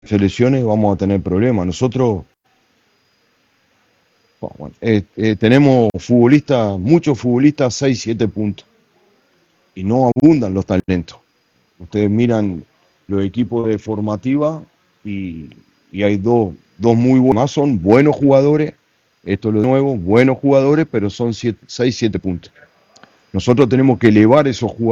selecciones vamos a tener problemas. Nosotros tenemos futbolistas, muchos futbolistas, 6 7 puntos. Y no abundan los talentos. Ustedes miran los equipos de formativa y, y hay dos muy buenos, más son buenos jugadores, esto es lo nuevo, buenos jugadores, pero son 6 7 puntos. Nosotros tenemos que elevar esos jugadores